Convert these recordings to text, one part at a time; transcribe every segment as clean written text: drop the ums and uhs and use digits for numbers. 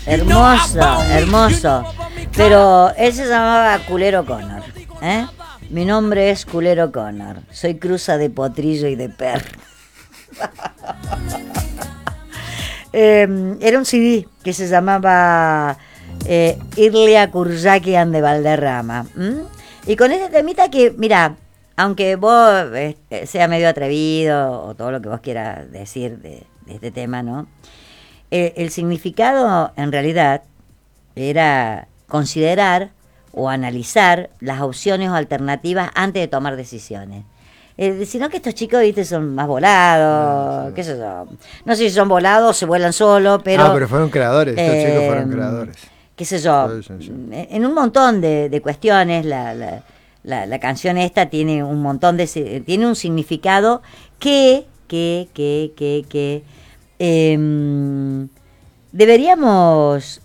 hermoso. Pero él se llamaba Culero Connor, ¿eh? Mi nombre es Culero Connor. Soy cruza de potrillo y de perro. Era un CD que se llamaba Irlia Kurjakian de Valderrama. Y con este temita que, mira, aunque vos sea medio atrevido o todo lo que vos quieras decir de este tema, ¿no? El significado en realidad era considerar o analizar las opciones o alternativas antes de tomar decisiones. Sino que estos chicos, viste, son más volados, qué sé yo. No sé si son volados o se vuelan solos, pero... pero fueron creadores, estos chicos fueron creadores. Qué sé yo, en un montón de cuestiones, la canción esta tiene un montón tiene un significado que deberíamos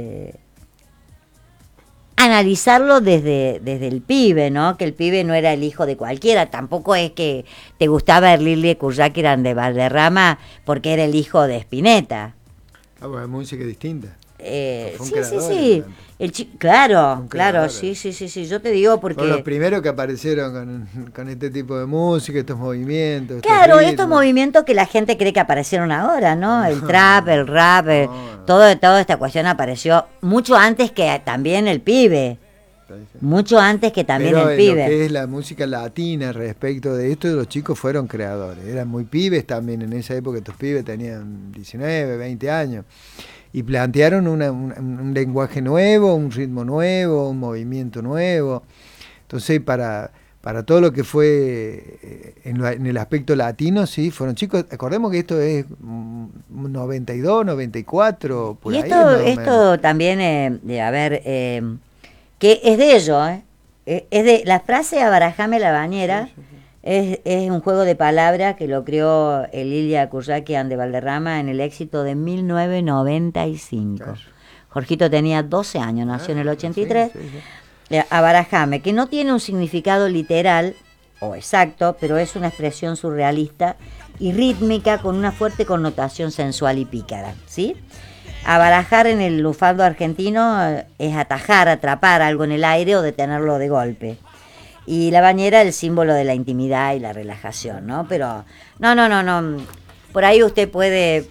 analizarlo desde el pibe, ¿no? Que el pibe no era el hijo de cualquiera, tampoco es que te gustaba Lili Kurjakian de Valderrama porque era el hijo de Spinetta. Pues es música distinta. Sí. Claro, sí. Yo te digo porque... Fueron los primeros que aparecieron con este tipo de música, estos movimientos. Claro, estos movimientos que la gente cree que aparecieron ahora, ¿no? El trap, el rap, toda esta cuestión apareció mucho antes que también el pibe. Mucho antes que también pero el pibe. Lo que es la música latina respecto de esto, los chicos fueron creadores. Eran muy pibes también en esa época, estos pibes tenían 19, 20 años. Y plantearon un lenguaje nuevo, un ritmo nuevo, un movimiento nuevo. Entonces, para todo lo que fue en el aspecto latino, sí, fueron chicos. Acordemos que esto es 92, 94, por y ahí. Esto también, que es de ellos, es de la frase abarajame la bañera. Sí. Es un juego de palabras que lo creó el Ilya Kurjakian de Valderrama en el éxito de 1995. Claro. Jorgito tenía 12 años, nació en el 83. Sí. Abarajame, que no tiene un significado literal o exacto, pero es una expresión surrealista y rítmica con una fuerte connotación sensual y pícara, ¿sí? Abarajar en el lufado argentino es atajar, atrapar algo en el aire o detenerlo de golpe. Y la bañera el símbolo de la intimidad y la relajación, ¿no? Pero no. Por ahí usted puede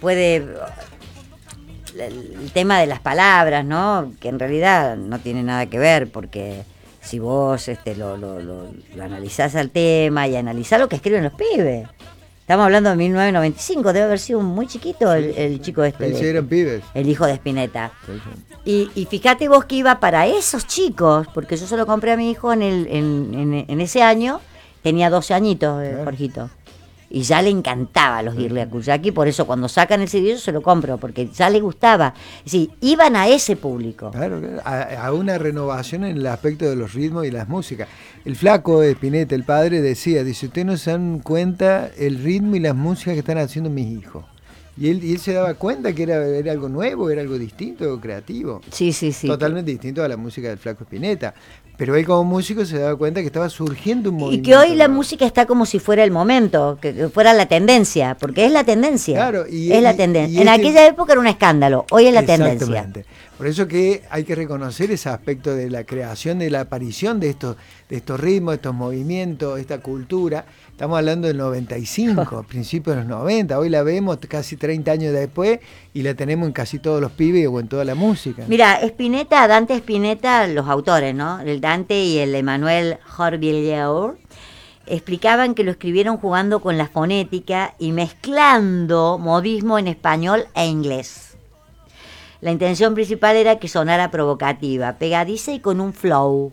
el tema de las palabras, ¿no? Que en realidad no tiene nada que ver, porque si vos lo analizás al tema y analizás lo que escriben los pibes. Estamos hablando de 1995, debe haber sido muy chiquito el chico este. Sí, eran pibes. El hijo de Spinetta. Sí. Y fíjate vos que iba para esos chicos, porque yo se lo compré a mi hijo en ese año, tenía 12 añitos, Jorgito. Y ya le encantaba los Irlia Kurjaki, por eso cuando sacan el CD yo se lo compro, porque ya le gustaba. Sí, iban a ese público. Claro, a una renovación en el aspecto de los ritmos y las músicas. El flaco de Spinetta, el padre, dice, ustedes no se dan cuenta el ritmo y las músicas que están haciendo mis hijos. Y él se daba cuenta que era algo nuevo, era algo distinto, algo creativo. Sí. Totalmente distinto a la música del flaco Spinetta. Pero él como músico se daba cuenta que estaba surgiendo un movimiento. Y que hoy la música está como si fuera el momento, que fuera la tendencia, porque es la tendencia. Claro, es la tendencia. En aquella época era un escándalo, hoy es la tendencia. Exactamente. Por eso que hay que reconocer ese aspecto de la creación, de la aparición de estos ritmos, de estos movimientos, esta cultura. Estamos hablando del 95, principios de los 90. Hoy la vemos casi 30 años después y la tenemos en casi todos los pibes o en toda la música. Mira, Dante Spinetta, los autores, ¿no? El Dante y el Emmanuel Jorvillier, explicaban que lo escribieron jugando con la fonética y mezclando modismo en español e inglés. La intención principal era que sonara provocativa, pegadiza y con un flow.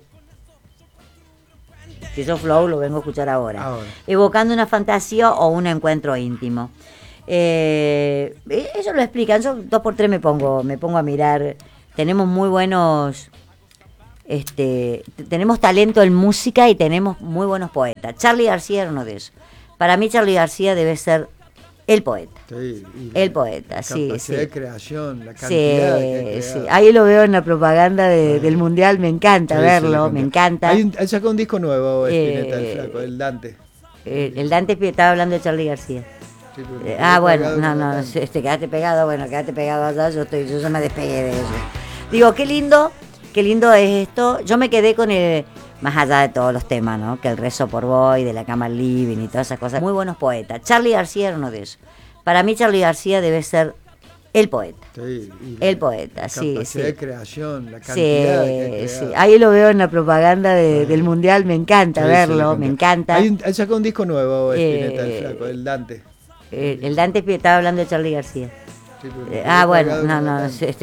Si eso flow lo vengo a escuchar ahora. Evocando una fantasía o un encuentro íntimo. Ellos lo explican. Yo 2x3 me pongo a mirar. Tenemos muy buenos... tenemos talento en música y tenemos muy buenos poetas. Charly García era uno de esos. Para mí Charly García debe ser el poeta. Sí, el poeta, la sí. capacidad de creación, la cantidad sí. Ahí lo veo en la propaganda del Mundial, me encanta verlo, me encanta. Él sacó un disco nuevo, Spinetta, el flaco, el Dante. El Dante estaba hablando de Charly García. Sí, pero Bueno, pegado no, con la no, canta. quedaste pegado allá, yo ya me despegué de eso. Digo, qué lindo es esto. Yo me quedé con más allá de todos los temas, ¿no? Que el rezo por Boy, de la cama al living y todas esas cosas. Muy buenos poetas. Charly García era uno de ellos. Para mí Charly García debe ser el poeta. Sí, y El poeta, la sí, capacidad sí. de creación, la Sí, cantidad que ha sí. creado. Ahí lo veo en la propaganda del Mundial, me encanta Sí, verlo, sí, me encanta. Él sacó un disco nuevo, Spinetta, el Eh, flaco, el Dante. el Dante estaba hablando de Charly García. Sí, pero me quedé Bueno, colgado no, con la no, canta.